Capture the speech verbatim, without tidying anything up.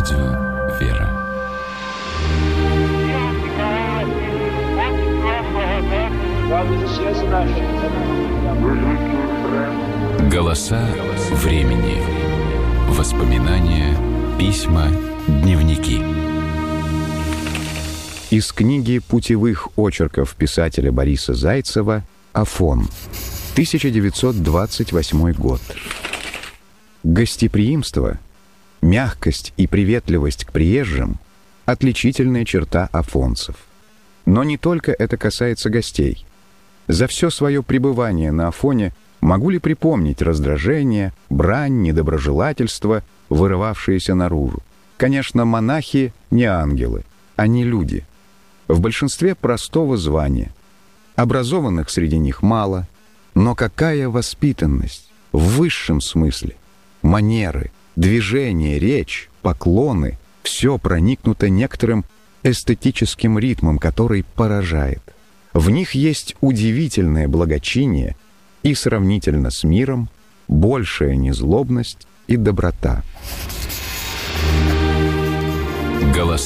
Радио «Вера». Голоса времени. Воспоминания, письма, дневники. Из книги путевых очерков писателя Бориса Зайцева «Афон», тысяча девятьсот двадцать восьмой год. Гостеприимство, мягкость и приветливость к приезжим – отличительная черта афонцев. Но не только это касается гостей. За все свое пребывание на Афоне могу ли припомнить раздражение, брань, недоброжелательство, вырывавшиеся наружу? Конечно, монахи не ангелы, они люди. В большинстве простого звания. Образованных среди них мало, но какая воспитанность в высшем смысле. Манеры, движения, речь, поклоны – все проникнуто некоторым эстетическим ритмом, который поражает. В них есть удивительное благочиние и, сравнительно с миром, большая незлобность и доброта. Голоса